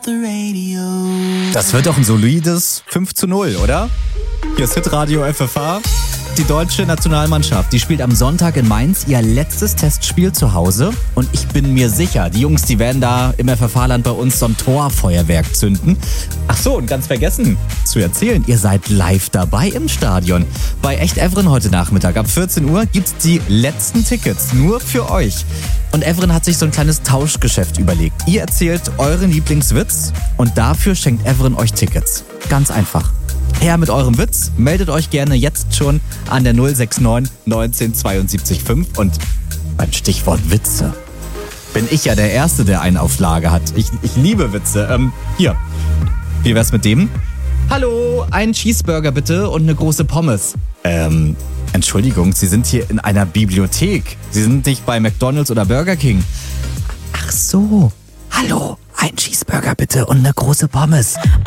Das wird doch ein solides 5:0, oder? Hier ist Hitradio FFH. Die deutsche Nationalmannschaft, die spielt am Sonntag in Mainz ihr letztes Testspiel zu Hause. Und ich bin mir sicher, die Jungs, die werden da im FFH-Land bei uns so ein Torfeuerwerk zünden. Ach so, und ganz vergessen zu erzählen, ihr seid live dabei im Stadion. Bei Echt Evren heute Nachmittag ab 14 Uhr gibt's die letzten Tickets nur für euch. Und Evren hat sich so ein kleines Tauschgeschäft überlegt. Ihr erzählt euren Lieblingswitz und dafür schenkt Evren euch Tickets. Ganz einfach. Her mit eurem Witz, meldet euch gerne jetzt schon an der 069 19 72 5 und beim Stichwort Witze bin ich ja der Erste, der einen auf Lager hat. Ich liebe Witze. Hier, wie wär's mit dem? Hallo, einen Cheeseburger bitte und eine große Pommes. Entschuldigung, Sie sind hier in einer Bibliothek. Sie sind nicht bei McDonald's oder Burger King. Ach so, hallo, einen Cheeseburger bitte und eine große Pommes.